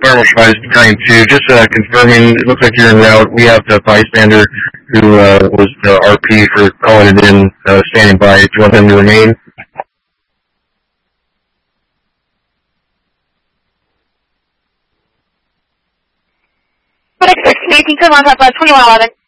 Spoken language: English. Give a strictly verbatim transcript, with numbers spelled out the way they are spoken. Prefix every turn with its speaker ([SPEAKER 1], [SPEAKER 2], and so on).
[SPEAKER 1] Marshal Five Battalion Two. Just uh, confirming, it looks like you're en route. We have the bystander who uh, was the R P for calling it in, uh, standing by. Do you want them to remain?
[SPEAKER 2] sixteen, come on, top twenty-one eleven.